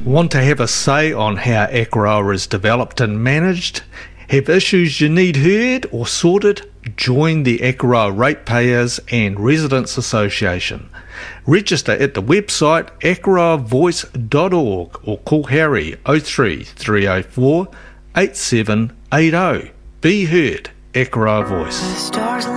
Want to have a say on how Akaroa is developed and managed? Have issues you need heard or sorted? Join the Akaroa Ratepayers and Residents Association. Register at the website akaroavoice.org or call Harry 03 304 8780. Be heard, Akaroa Voice.